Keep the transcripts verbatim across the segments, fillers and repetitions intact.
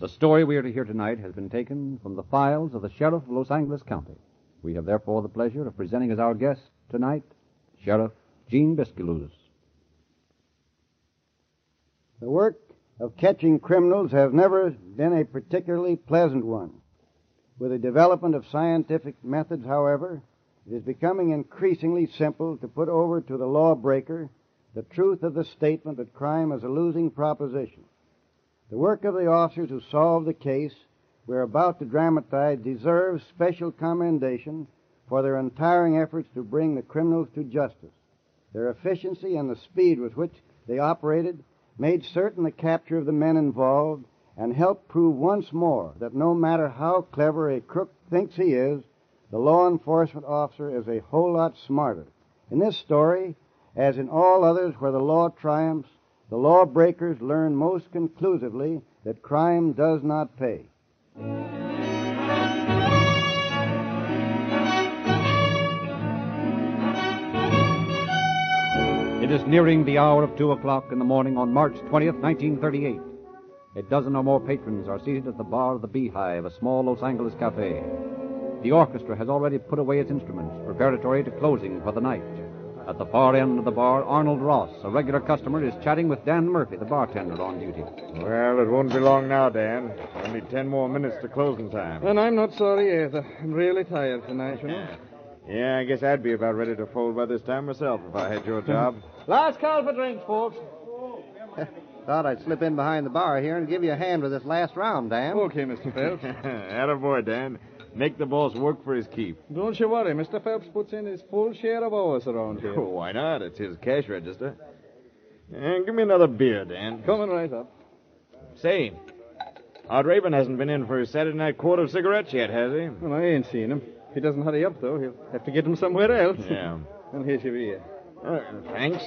The story we are to hear tonight has been taken from the files of the Sheriff of Los Angeles County. We have therefore the pleasure of presenting as our guest tonight, Sheriff Gene Biscuiluz. The work of catching criminals has never been a particularly pleasant one. With the development of scientific methods, however, it is becoming increasingly simple to put over to the lawbreaker the truth of the statement that crime is a losing proposition. The work of the officers who solve the case we're about to dramatize deserves special commendation for their untiring efforts to bring the criminals to justice. Their efficiency and the speed with which they operated made certain the capture of the men involved and helped prove once more that no matter how clever a crook thinks he is, the law enforcement officer is a whole lot smarter. In this story, as in all others where the law triumphs, the lawbreakers learn most conclusively that crime does not pay. It is nearing the hour of two o'clock in the morning on March twentieth, nineteen thirty-eight. A dozen or more patrons are seated at the bar of the Beehive, a small Los Angeles cafe. The orchestra has already put away its instruments, preparatory to closing for the night. At the far end of the bar, Arnold Ross, a regular customer, is chatting with Dan Murphy, the bartender on duty. Well, it won't be long now, Dan. Only ten more minutes to closing time. And I'm not sorry either. I'm really tired tonight, you know. Yeah, I guess I'd be about ready to fold by this time myself if I had your job. Last call for drinks, folks. Thought I'd slip in behind the bar here and give you a hand with this last round, Dan. Okay, Mister Phelps. Attaboy, Dan. Make the boss work for his keep. Don't you worry. Mister Phelps puts in his full share of hours around here. Oh, why not? It's his cash register. And give me another beer, Dan. Coming right up. Say, Art Raven hasn't been in for his Saturday night quart of cigarettes yet, has he? Well, I ain't seen him. If he doesn't hurry up, though, he'll have to get them somewhere else. Yeah. And here's your beer. Uh, thanks.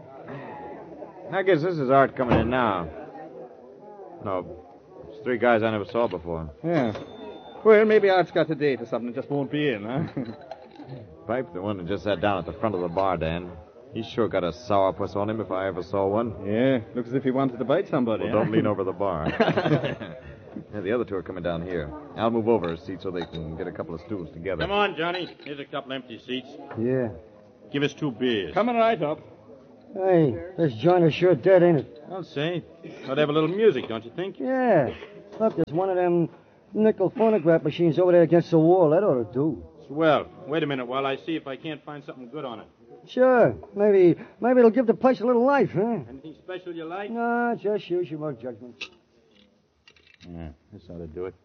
I guess this is Art coming in now. No, it's three guys I never saw before. Yeah. Well, maybe Art's got a date or something and just won't be in, huh? Pipe, the one that just sat down at the front of the bar, Dan. He's sure got a sourpuss on him if I ever saw one. Yeah, looks as if he wanted to bite somebody. Well, huh? don't lean over the bar. Yeah, the other two are coming down here. I'll move over a seat so they can get a couple of stools together. Come on, Johnny. Here's a couple empty seats. Yeah. Give us two beers. Coming right up. Hey, this joint is sure dead, ain't it? I'll say. Ought to have a little music, don't you think? Yeah. Look, there's one of them nickel phonograph machines over there against the wall. That ought to do. Swell. Wait a minute while I see if I can't find something good on it. Sure. Maybe maybe it'll give the place a little life, huh? Anything special you like? No, just use your own judgment. Yeah, this ought to do it.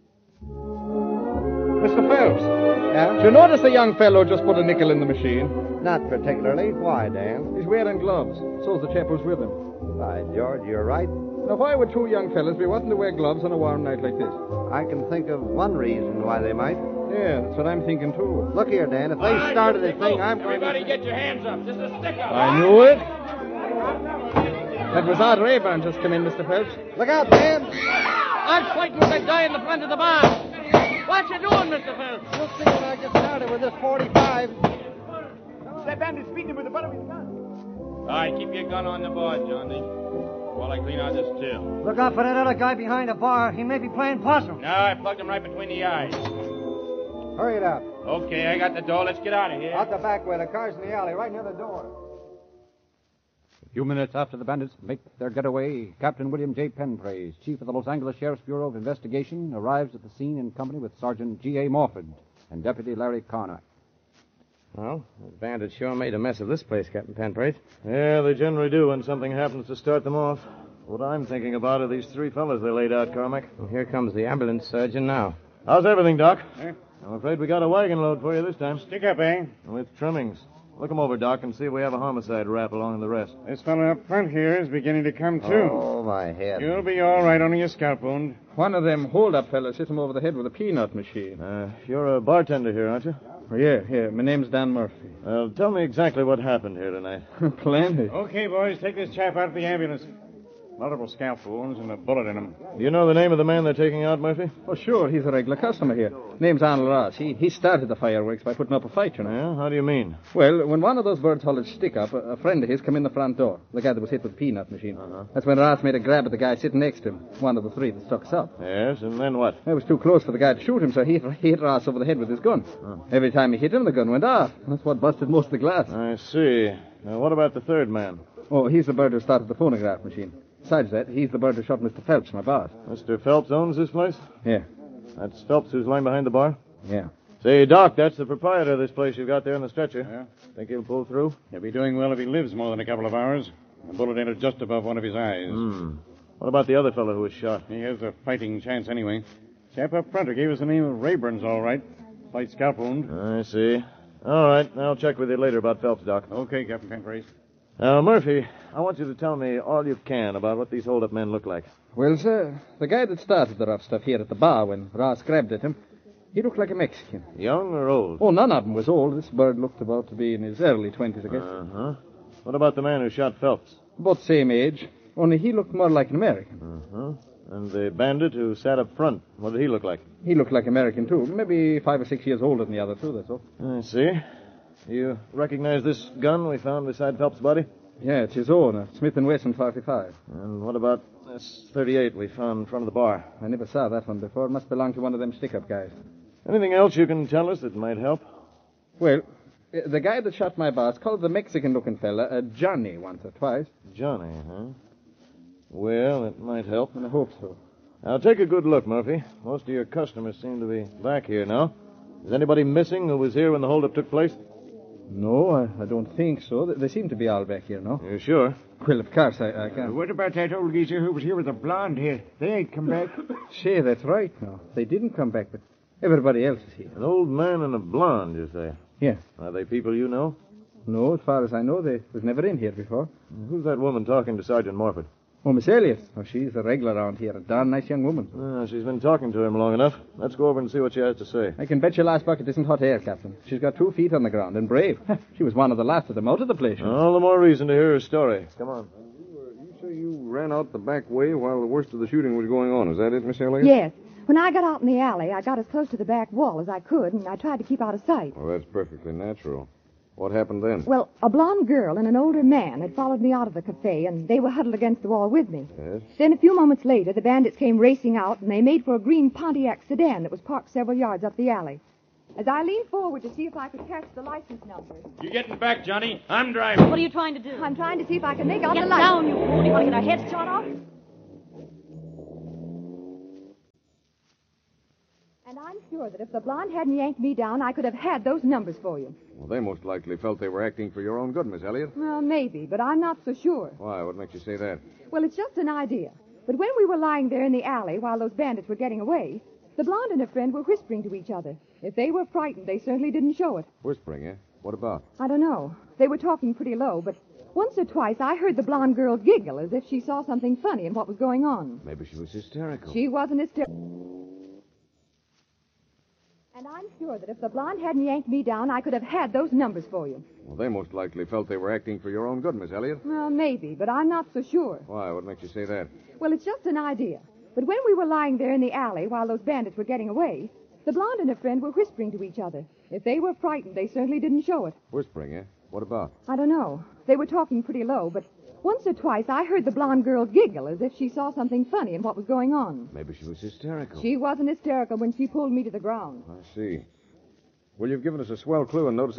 Mister Phelps. Yeah? Did you notice the young fellow just put a nickel in the machine? Not particularly. Why, Dan? He's wearing gloves. So's the chap who's with him. By George, you're right. Now, why would two young fellas be wanting to wear gloves on a warm night like this? I can think of one reason why they might. Yeah, that's what I'm thinking, too. Look here, Dan. If they started this thing, I'm going Everybody to... get your hands up. Just a stick up. I knew it. That was Art Rayburn just come in, Mister Phelps. Look out, Dan! I'm fighting with that guy in the front of the bar. What you doing, Mister Phelps? Just see when I get started with this forty-five. That bandit's beating him with the butt of his gun. All right, keep your gun on the bar, Johnny, while I clean out this till. Look out for that other guy behind the bar. He may be playing possum. No, I plugged him right between the eyes. Hurry it up. Okay, I got the door. Let's get out of here. Out the back way. The car's in the alley, right near the door. A few minutes after the bandits make their getaway, Captain William J. Penpraise, chief of the Los Angeles Sheriff's Bureau of Investigation, arrives at the scene in company with Sergeant G A. Morford and Deputy Larry Carnac. Well, the bandits sure made a mess of this place, Captain Penpraise. Yeah, they generally do when something happens to start them off. What I'm thinking about are these three fellas they laid out, Carmack. Well, here comes the ambulance surgeon now. How's everything, Doc? Eh? I'm afraid we got a wagon load for you this time. Stick up, eh? With trimmings. Look 'em over, Doc, and see if we have a homicide rap along the rest. This fellow up front here is beginning to come to. Oh, my head. You'll be all right, only your scalp wound. One of them hold-up fellas hit him over the head with a peanut machine. Uh, you're a bartender here, aren't you? Oh, yeah, yeah. My name's Dan Murphy. Well, tell me exactly what happened here tonight. Plenty. Okay, boys, take this chap out of the ambulance. Multiple scalp wounds and a bullet in him. Do you know the name of the man they're taking out, Murphy? Oh, sure. He's a regular customer here. Name's Arnold Ross. He he started the fireworks by putting up a fight, you know. Yeah? How do you mean? Well, when one of those birds hauled its stick up, a, a friend of his come in the front door. The guy that was hit with the peanut machine. Uh-huh. That's when Ross made a grab at the guy sitting next to him. One of the three that stuck us up. Yes, and then what? It was too close for the guy to shoot him, so he, he hit Ross over the head with his gun. Oh. Every time he hit him, the gun went off. That's what busted most of the glass. I see. Now, what about the third man? Oh, he's the bird who started the phonograph machine. Besides that, he's the bird who shot Mister Phelps, my boss. Mister Phelps owns this place? Yeah. That's Phelps who's lying behind the bar? Yeah. Say, Doc, that's the proprietor of this place you've got there on the stretcher. Yeah? Think he'll pull through? He'll be doing well if he lives more than a couple of hours. A bullet entered just above one of his eyes. Hmm. What about the other fellow who was shot? He has a fighting chance anyway. Chap up front who gave us the name of Rayburn's all right. Slight scalp wound. I see. All right, I'll check with you later about Phelps, Doc. Okay, Captain Pancrase. Now, Murphy, I want you to tell me all you can about what these hold-up men look like. Well, sir, the guy that started the rough stuff here at the bar when Ross grabbed at him, he looked like a Mexican. Young or old? Oh, none of them was old. This bird looked about to be in his early twenties, I guess. Uh-huh. What about the man who shot Phelps? About same age, only he looked more like an American. Uh-huh. And the bandit who sat up front, what did he look like? He looked like American, too. Maybe five or six years older than the other two, that's all. I see. You recognize this gun we found beside Phelps' body? Yeah, it's his own, a Smith and Wesson forty-five. And what about this thirty-eight we found in front of the bar? I never saw that one before. It must belong to one of them stick-up guys. Anything else you can tell us that might help? Well, uh, the guy that shot my boss called the Mexican-looking fella uh, Johnny once or twice. Johnny, huh? Well, it might help. And I hope so. Now, take a good look, Murphy. Most of your customers seem to be back here now. Is anybody missing who was here when the holdup took place? No, I, I don't think so. They, they seem to be all back here now. You sure? Well, of course, I, I can't. What about that old geezer who was here with the blonde hair? They ain't come back. Say, that's right now. They didn't come back, but everybody else is here. An old man and a blonde, you say? Yeah. Are they people you know? No, as far as I know, they was never in here before. Who's that woman talking to Sergeant Morford? Oh, Miss Elliot. Oh, she's a regular around here. A darn nice young woman. Ah, she's been talking to him long enough. Let's go over and see what she has to say. I can bet your last bucket isn't hot air, Captain. She's got two feet on the ground and brave. She was one of the last of them out of the place. All the more reason to hear her story. Come on. You say you ran out the back way while the worst of the shooting was going on. Is that it, Miss Elliott? Yes. When I got out in the alley, I got as close to the back wall as I could, and I tried to keep out of sight. Well, that's perfectly natural. What happened then? Well, a blonde girl and an older man had followed me out of the cafe, and they were huddled against the wall with me. Yes? Then a few moments later, the bandits came racing out, and they made for a green Pontiac sedan that was parked several yards up the alley. As I leaned forward to see if I could catch the license number... You getting back, Johnny? I'm driving. What are you trying to do? I'm trying to see if I can make out Get the license. down, you fool. You want to get our heads shot off? And I'm sure that if the blonde hadn't yanked me down, I could have had those numbers for you. Well, they most likely felt they were acting for your own good, Miss Elliott. Well, maybe, but I'm not so sure. Why? What makes you say that? Well, it's just an idea. But when we were lying there in the alley while those bandits were getting away, the blonde and her friend were whispering to each other. If they were frightened, they certainly didn't show it. Whispering, eh? What about? I don't know. They were talking pretty low, but once or twice I heard the blonde girl giggle as if she saw something funny in what was going on. Maybe she was hysterical. She wasn't hysterical. And I'm sure that if the blonde hadn't yanked me down, I could have had those numbers for you. Well, they most likely felt they were acting for your own good, Miss Elliott. Well, maybe, but I'm not so sure. Why? What makes you say that? Well, it's just an idea. But when we were lying there in the alley while those bandits were getting away, the blonde and her friend were whispering to each other. If they were frightened, they certainly didn't show it. Whispering, eh? What about? I don't know. They were talking pretty low, but once or twice I heard the blonde girl giggle as if she saw something funny in what was going on. Maybe she was hysterical. She wasn't hysterical when she pulled me to the ground. I see. Well, you've given us a swell clue in noticing